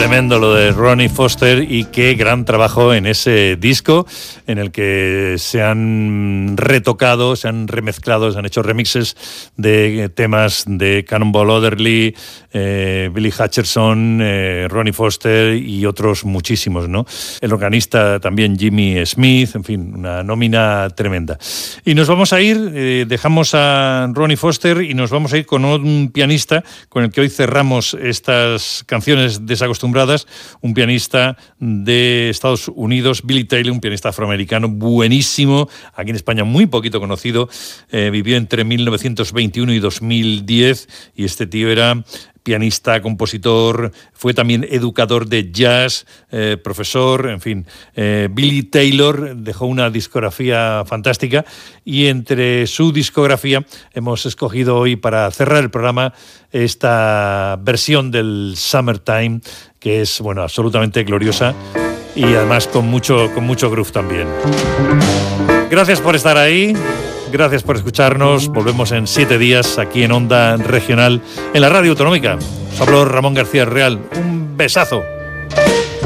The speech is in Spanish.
Tremendo lo de Ronnie Foster, y qué gran trabajo en ese disco en el que se han retocado, se han remezclado, se han hecho remixes de temas de Cannonball Adderley, Billy Hutcherson, Ronnie Foster y otros muchísimos, ¿no? El organista también Jimmy Smith, en fin, una nómina tremenda. Y nos vamos a ir, dejamos a Ronnie Foster y nos vamos a ir con un pianista con el que hoy cerramos estas canciones desacostumbradas, un pianista de Estados Unidos, Billy Taylor, un pianista afroamericano buenísimo, aquí en España muy poquito conocido, vivió entre 1921 y 2010, y este tío era pianista, compositor, fue también educador de jazz, profesor, en fin. Billy Taylor dejó una discografía fantástica, y entre su discografía hemos escogido hoy para cerrar el programa esta versión del Summertime, que es, bueno, absolutamente gloriosa y además con mucho groove también. Gracias por estar ahí. Gracias por escucharnos. Volvemos en 7 días aquí en Onda Regional, en la Radio Autonómica. Os habló Ramón García Real. Un besazo.